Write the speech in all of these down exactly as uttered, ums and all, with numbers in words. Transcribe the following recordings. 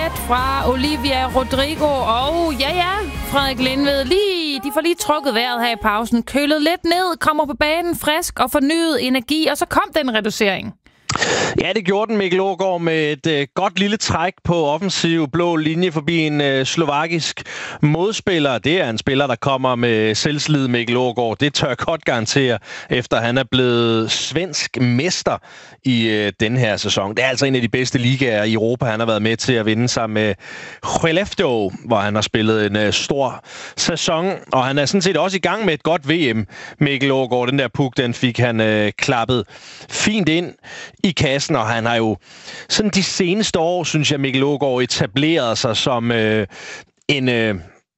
Fra Olivia Rodrigo og ja ja, Frederik Lindved. Lige, de får lige trukket vejret her i pausen. Kølet lidt ned, kommer på banen frisk og fornyet energi, og så kom den reducering. Ja, det gjorde den, Mikkel Aagaard, med et øh, godt lille træk på offensiv blå linje forbi en øh, slovakisk modspiller. Det er en spiller, der kommer med selvslid, Mikkel Aagaard. Det tør jeg godt garantere, efter han er blevet svensk mester i øh, den her sæson. Det er altså en af de bedste ligaer i Europa. Han har været med til at vinde sig med Skellefteå, hvor han har spillet en øh, stor sæson. Og han er sådan set også i gang med et godt V M, Mikkel Aagaard. Den der puk, den fik han øh, klappet fint ind i kassen, og han har jo sådan de seneste år, synes jeg, Mikkel Aagaard etableret sig som øh, en, øh,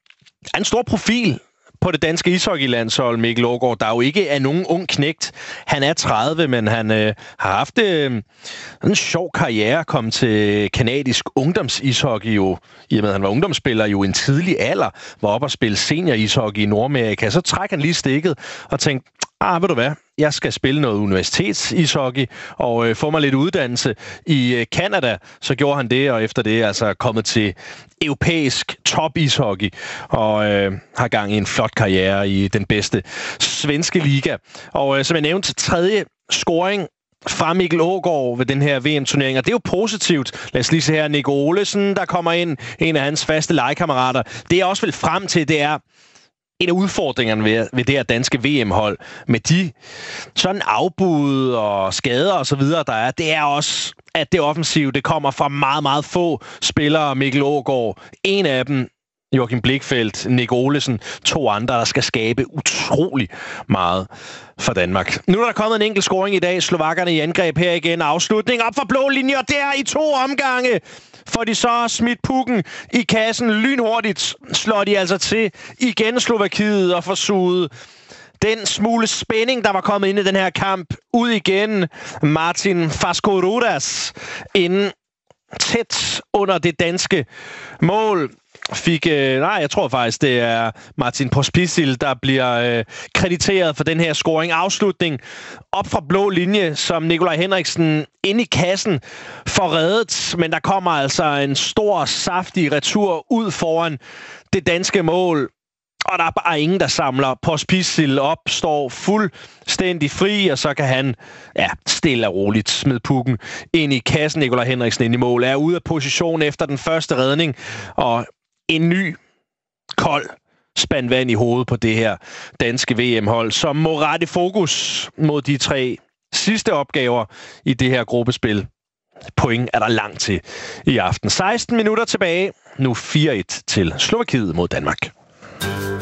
en stor profil på det danske ishockeylandshold, Mikkel Aagaard, der jo ikke er nogen ung knægt. Han er tredive, men han øh, har haft øh, en sjov karriere, kom til kanadisk ungdomsishockey jo, i og med at han var ungdomsspiller jo en tidlig alder, var oppe og spille senior ishockey i Nordamerika. Så trækker han lige stikket og tænkte, ah, ved du hvad, jeg skal spille noget universitets-ishockey og øh, få mig lidt uddannelse i øh, Canada. Så gjorde han det, og efter det er altså kommet til europæisk top-ishockey og øh, har gang i en flot karriere i den bedste svenske liga. Og øh, som jeg nævnte, tredje scoring fra Mikkel Aagaard ved den her V M-turnering, og det er jo positivt. Lad os lige se her, Nico Olesen, der kommer ind, en af hans faste legekammerater. Det jeg også vil frem til, det er en af udfordringerne ved, ved det her danske V M-hold, med de sådan afbud og skader og så videre, der er, det er også, at det offensive, det kommer fra meget, meget få spillere. Mikkel Aagaard, en af dem, Joachim Blichfeldt, Nick Olesen, to andre, der skal skabe utrolig meget for Danmark. Nu er der kommet en enkelt scoring i dag. Slovakkerne i angreb her igen. Afslutning op for blå linje, og der i to omgange får de så smidt pukken i kassen. Lynhurtigt slår de altså til igen Slovakiet og får suget den smule spænding, der var kommet ind i den her kamp, ud igen. Martin Faskouroudas inden tæt under det danske mål. Fik, øh, nej, jeg tror faktisk, det er Martin Pospisil, der bliver øh, krediteret for den her scoring. Afslutning op fra blå linje, som Nikolaj Henriksen ind i kassen får reddet. Men der kommer altså en stor, saftig retur ud foran det danske mål. Og der er bare ingen, der samler Pospisil op, står fuldstændig fri, og så kan han ja, stille og roligt smide pukken ind i kassen. Nikolaj Henriksen ind i mål, er ude af position efter den første redning, og en ny, kold spand vand i hovedet på det her danske V M-hold, som må rette fokus mod de tre sidste opgaver i det her gruppespil. Point er der langt til i aften. seksten minutter tilbage. Nu fire et til Slovakiet mod Danmark.